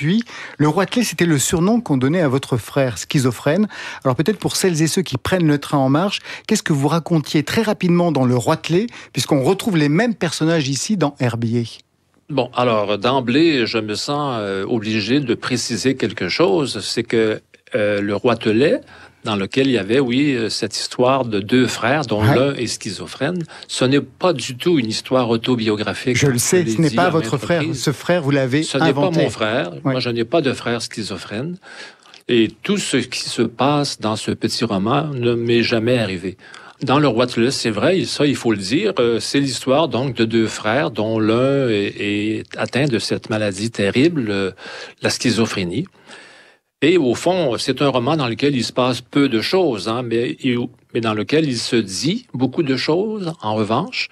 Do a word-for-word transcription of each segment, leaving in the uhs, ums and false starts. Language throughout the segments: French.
depuis. Le Roitelet, c'était le surnom qu'on donnait à votre frère, schizophrène. Alors peut-être pour celles et ceux qui prennent le train en marche, qu'est-ce que vous racontiez très rapidement dans le Roitelet, puisqu'on retrouve les mêmes personnages ici dans Herbier? Bon, alors d'emblée, je me sens euh, obligé de préciser quelque chose, c'est que euh, le Roitelet, dans lequel il y avait, oui, cette histoire de deux frères, dont ouais. l'un est schizophrène, ce n'est pas du tout une histoire autobiographique. Je le sais, ce n'est pas votre frère. Ce frère, vous l'avez ce inventé. Ce n'est pas mon frère. Ouais. Moi, je n'ai pas de frère schizophrène. Et tout ce qui se passe dans ce petit roman ne m'est jamais arrivé. Dans le Roitelet, c'est vrai, ça, il faut le dire, euh, c'est l'histoire donc de deux frères dont l'un est, est atteint de cette maladie terrible, euh, la schizophrénie. Et au fond, c'est un roman dans lequel il se passe peu de choses, hein, mais, il, mais dans lequel il se dit beaucoup de choses, en revanche.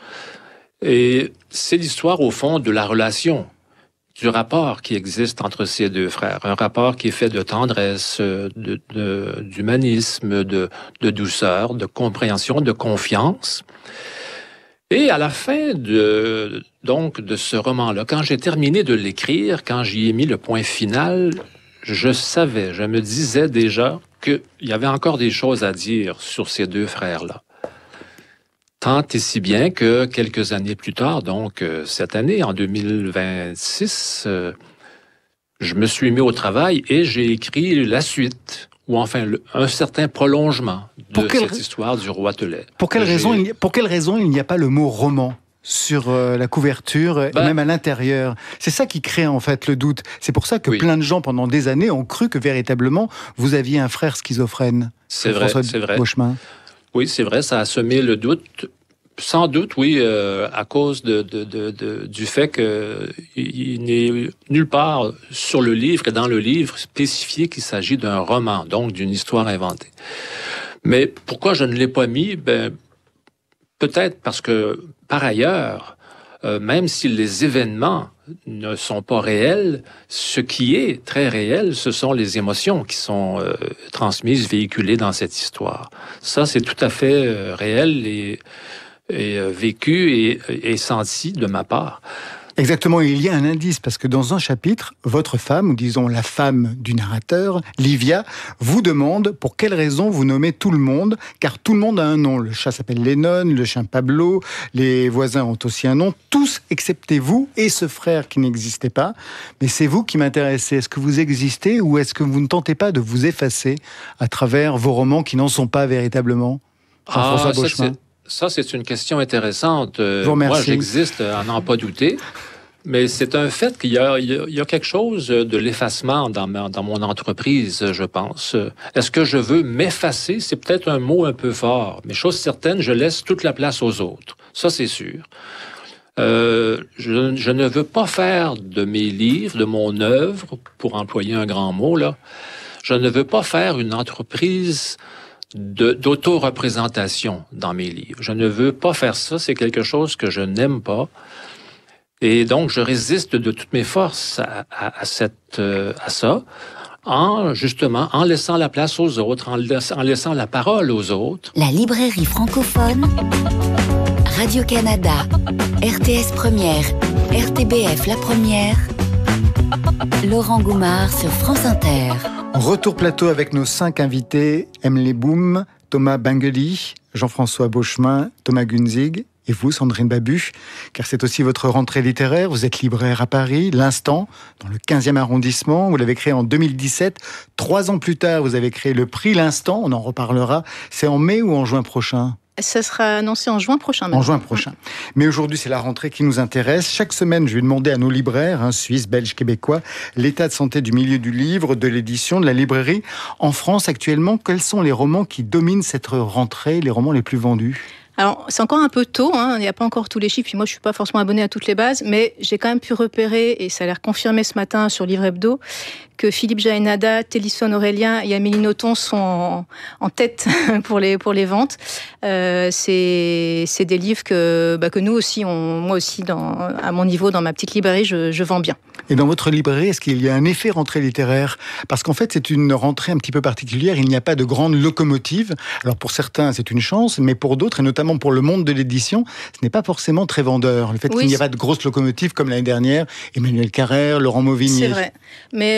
Et c'est l'histoire, au fond, de la relation, du rapport qui existe entre ces deux frères. Un rapport qui est fait de tendresse, de, de, d'humanisme, de, de douceur, de compréhension, de confiance. Et à la fin de, donc, de ce roman-là, quand j'ai terminé de l'écrire, quand j'y ai mis le point final, je savais, je me disais déjà qu'il y avait encore des choses à dire sur ces deux frères-là. Tant et si bien que quelques années plus tard, donc euh, cette année, en deux mille vingt-six, euh, je me suis mis au travail et j'ai écrit la suite, ou enfin le, un certain prolongement de quelle... cette histoire du Roitelet. Pour quelle raison il... Pour quelle raison il n'y a pas le mot roman sur euh, la couverture ben, et même à l'intérieur? C'est ça qui crée en fait le doute. C'est pour ça que oui. plein de gens pendant des années ont cru que véritablement vous aviez un frère schizophrène. C'est vrai, c'est vrai. Beauchemin. Oui, c'est vrai, ça a semé le doute. Sans doute, oui, euh, à cause de, de, de, de, du fait qu'il n'est nulle part sur le livre et dans le livre spécifié qu'il s'agit d'un roman, donc d'une histoire inventée. Mais pourquoi je ne l'ai pas mis? Ben, peut-être parce que, par ailleurs, euh, même si les événements ne sont pas réels, ce qui est très réel, ce sont les émotions qui sont euh, transmises, véhiculées dans cette histoire. Ça, c'est tout à fait euh, réel et, et euh, vécu et, et senti de ma part. Exactement, il y a un indice, parce que dans un chapitre, votre femme, ou disons la femme du narrateur, Livia, vous demande pour quelle raison vous nommez tout le monde, car tout le monde a un nom. Le chat s'appelle Lennon, le chien Pablo, les voisins ont aussi un nom, tous excepté vous et ce frère qui n'existait pas. Mais c'est vous qui m'intéressez. Est-ce que vous existez ou est-ce que vous ne tentez pas de vous effacer à travers vos romans qui n'en sont pas véritablement? Jean-François Beauchemin. Ça, c'est une question intéressante. Moi, j'existe, à n'en pas douter. Mais c'est un fait qu'il y a, il y a quelque chose de l'effacement dans, ma, dans mon entreprise, je pense. Est-ce que je veux m'effacer? C'est peut-être un mot un peu fort. Mais chose certaine, je laisse toute la place aux autres. Ça, c'est sûr. Euh, je, je ne veux pas faire de mes livres, de mon œuvre, pour employer un grand mot, là, je ne veux pas faire une entreprise de, d'auto-représentation dans mes livres. Je ne veux pas faire ça. C'est quelque chose que je n'aime pas. Et donc, je résiste de toutes mes forces à, à, à, cette, euh, à ça, en, justement, en laissant la place aux autres, en, laisse, en laissant la parole aux autres. La librairie francophone, Radio-Canada, R T S Première, R T B F La Première, Laurent Goumard sur France Inter. Retour plateau avec nos cinq invités, Emily Boom, Thomas Bingeli, Jean-François Beauchemin, Thomas Gunzig, et vous, Sandrine Babu, car c'est aussi votre rentrée littéraire. Vous êtes libraire à Paris, L'Instant, dans le quinzième arrondissement. Vous l'avez créé en deux mille dix-sept. Trois ans plus tard, vous avez créé le prix L'Instant. On en reparlera. C'est en mai ou en juin prochain ? Ça sera annoncé en juin prochain. Même. En juin prochain. Mais aujourd'hui, c'est la rentrée qui nous intéresse. Chaque semaine, je vais demander à nos libraires, hein, suisses, belges, québécois, l'état de santé du milieu du livre, de l'édition, de la librairie. En France, actuellement, quels sont les romans qui dominent cette rentrée, les romans les plus vendus ? Alors, c'est encore un peu tôt, hein, il n'y a pas encore tous les chiffres, puis moi je ne suis pas forcément abonnée à toutes les bases, mais j'ai quand même pu repérer, et ça a l'air confirmé ce matin sur Livre Hebdo, que Philippe Jaénada, Télisson Aurélien et Amélie Nothomb sont en, en tête pour les, pour les ventes. Euh, c'est, c'est des livres que, bah, que nous aussi, on, moi aussi, dans, à mon niveau, dans ma petite librairie, je, je vends bien. Et dans votre librairie, est-ce qu'il y a un effet rentrée littéraire ? Parce qu'en fait, c'est une rentrée un petit peu particulière, il n'y a pas de grande locomotive. Alors pour certains, c'est une chance, mais pour d'autres, et notamment pour le monde de l'édition, ce n'est pas forcément très vendeur. Le fait oui, qu'il n'y a pas de grosse locomotive comme l'année dernière, Emmanuel Carrère, Laurent Mauvignier. C'est vrai. Mais